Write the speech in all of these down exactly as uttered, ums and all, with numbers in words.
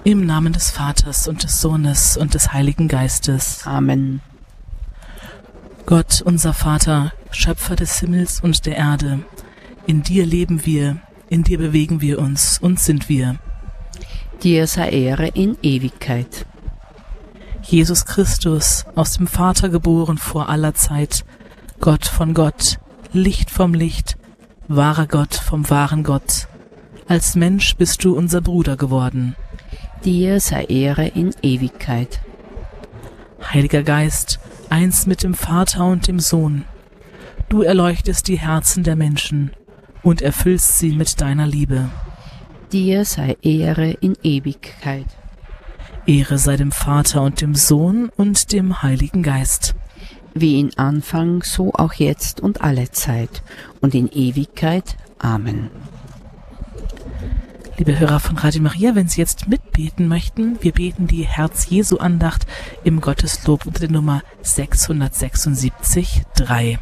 Im Namen des Vaters und des Sohnes und des Heiligen Geistes. Amen. Gott, unser Vater, Schöpfer des Himmels und der Erde, in dir leben wir, in dir bewegen wir uns und sind wir. Dir sei Ehre in Ewigkeit. Jesus Christus, aus dem Vater geboren vor aller Zeit, Gott von Gott, Licht vom Licht, wahrer Gott vom wahren Gott. Als Mensch bist du unser Bruder geworden. Dir sei Ehre in Ewigkeit. Heiliger Geist, eins mit dem Vater und dem Sohn, du erleuchtest die Herzen der Menschen und erfüllst sie mit deiner Liebe. Dir sei Ehre in Ewigkeit. Ehre sei dem Vater und dem Sohn und dem Heiligen Geist. Wie in Anfang, so auch jetzt und alle Zeit und in Ewigkeit. Amen. Liebe Hörer von Radio Maria, wenn Sie jetzt mitbeten möchten, wir beten die Herz-Jesu-Andacht im Gotteslob unter der Nummer sechshundertsechsundsiebzig drei.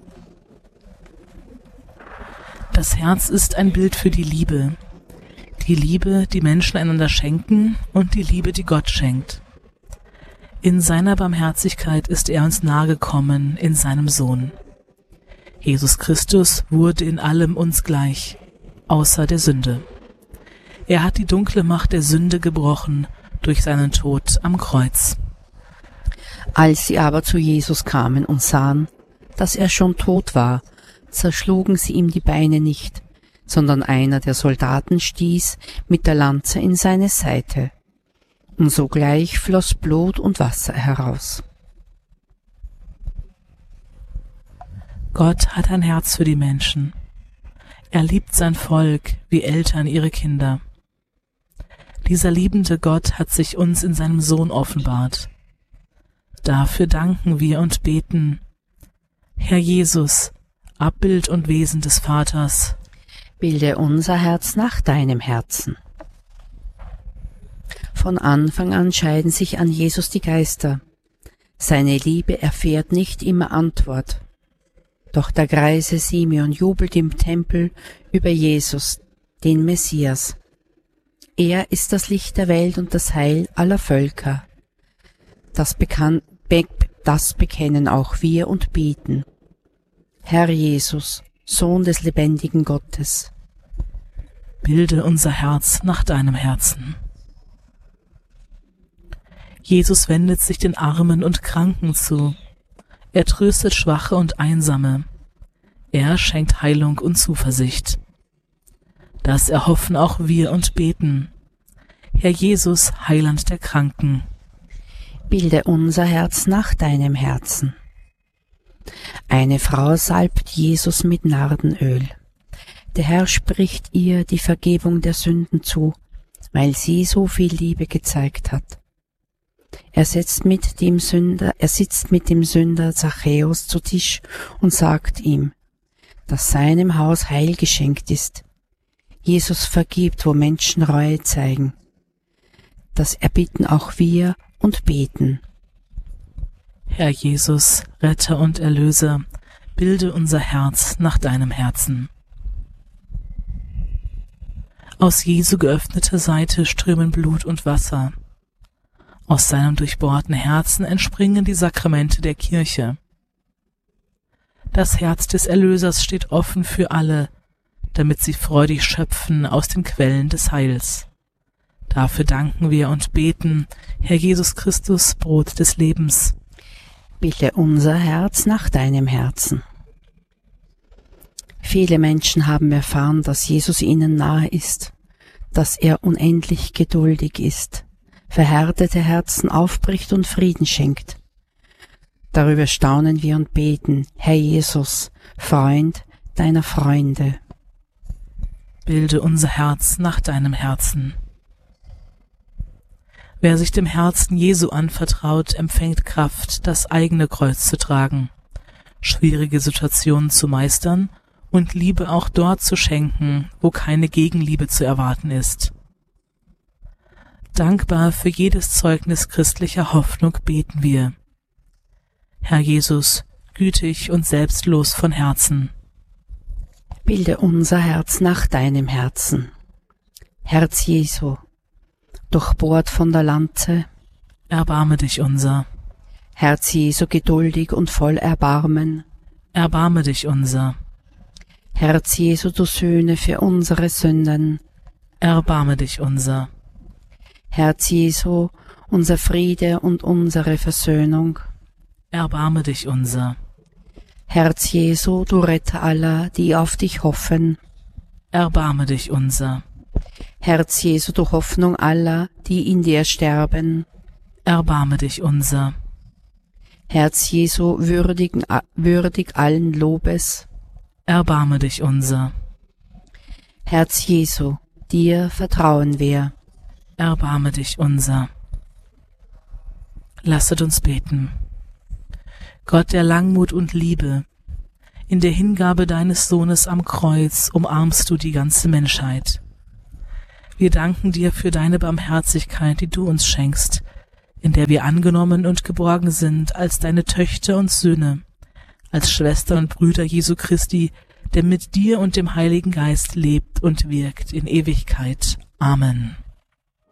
Das Herz ist ein Bild für die Liebe. Die Liebe, die Menschen einander schenken und die Liebe, die Gott schenkt. In seiner Barmherzigkeit ist er uns nahegekommen in seinem Sohn. Jesus Christus wurde in allem uns gleich, außer der Sünde. Er hat die dunkle Macht der Sünde gebrochen durch seinen Tod am Kreuz. Als sie aber zu Jesus kamen und sahen, dass er schon tot war, zerschlugen sie ihm die Beine nicht, sondern einer der Soldaten stieß mit der Lanze in seine Seite. Und sogleich floss Blut und Wasser heraus. Gott hat ein Herz für die Menschen. Er liebt sein Volk wie Eltern ihre Kinder. Dieser liebende Gott hat sich uns in seinem Sohn offenbart. Dafür danken wir und beten: Herr Jesus, Abbild und Wesen des Vaters, bilde unser Herz nach deinem Herzen. Von Anfang an scheiden sich an Jesus die Geister. Seine Liebe erfährt nicht immer Antwort. Doch der greise Simeon jubelt im Tempel über Jesus, den Messias. Er ist das Licht der Welt und das Heil aller Völker. Das, bekan- be- das bekennen auch wir und beten. Herr Jesus, Sohn des lebendigen Gottes, bilde unser Herz nach deinem Herzen. Jesus wendet sich den Armen und Kranken zu. Er tröstet Schwache und Einsame. Er schenkt Heilung und Zuversicht. Das erhoffen auch wir und beten. Herr Jesus, Heiland der Kranken, bilde unser Herz nach deinem Herzen. Eine Frau salbt Jesus mit Nardenöl. Der Herr spricht ihr die Vergebung der Sünden zu, weil sie so viel Liebe gezeigt hat. Er sitzt mit dem Sünder, er sitzt mit dem Sünder Zachäus zu Tisch und sagt ihm, dass seinem Haus Heil geschenkt ist. Jesus vergibt, wo Menschen Reue zeigen. Das erbitten auch wir und beten. Herr Jesus, Retter und Erlöser, bilde unser Herz nach deinem Herzen. Aus Jesu geöffneter Seite strömen Blut und Wasser. Aus seinem durchbohrten Herzen entspringen die Sakramente der Kirche. Das Herz des Erlösers steht offen für alle, damit sie freudig schöpfen aus den Quellen des Heils. Dafür danken wir und beten, Herr Jesus Christus, Brot des Lebens, bilde unser Herz nach deinem Herzen. Viele Menschen haben erfahren, dass Jesus ihnen nahe ist, dass er unendlich geduldig ist, verhärtete Herzen aufbricht und Frieden schenkt. Darüber staunen wir und beten, Herr Jesus, Freund deiner Freunde, bilde unser Herz nach deinem Herzen. Wer sich dem Herzen Jesu anvertraut, empfängt Kraft, das eigene Kreuz zu tragen, schwierige Situationen zu meistern und Liebe auch dort zu schenken, wo keine Gegenliebe zu erwarten ist. Dankbar für jedes Zeugnis christlicher Hoffnung beten wir. Herr Jesus, gütig und selbstlos von Herzen, bilde unser Herz nach deinem Herzen. Herz Jesu, durchbohrt von der Lanze. Erbarme dich unser. Herz Jesu, geduldig und voll Erbarmen. Erbarme dich unser. Herz Jesu, du Sühne für unsere Sünden. Erbarme dich unser. Herz Jesu, unser Friede und unsere Versöhnung. Erbarme dich unser. Herz Jesu, du Retter aller, die auf dich hoffen. Erbarme dich unser. Herz Jesu, du Hoffnung aller, die in dir sterben. Erbarme dich unser. Herz Jesu, würdig, würdig allen Lobes. Erbarme dich unser. Herz Jesu, dir vertrauen wir. Erbarme dich unser. Lasset uns beten. Gott der Langmut und Liebe, in der Hingabe deines Sohnes am Kreuz umarmst du die ganze Menschheit. Wir danken dir für deine Barmherzigkeit, die du uns schenkst, in der wir angenommen und geborgen sind als deine Töchter und Söhne, als Schwestern und Brüder Jesu Christi, der mit dir und dem Heiligen Geist lebt und wirkt in Ewigkeit. Amen.